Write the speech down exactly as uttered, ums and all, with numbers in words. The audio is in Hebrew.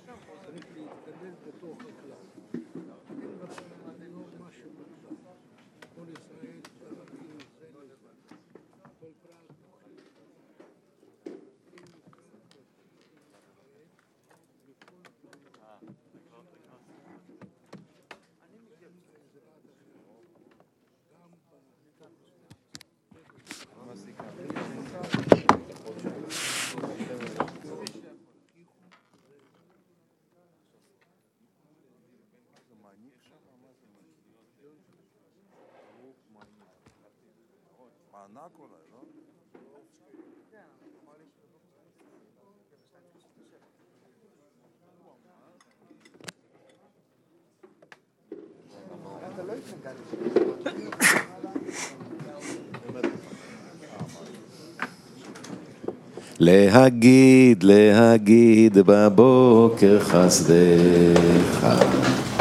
צריך להתקדם בתוך הכלל. אין בתורה לא משהו בכלל. כל ישראל שרבים זה לזה. כל פרט תוכלי. מענק אולי, לא? אתה לא התנגד. להגיד, להגיד בבוקר חסדך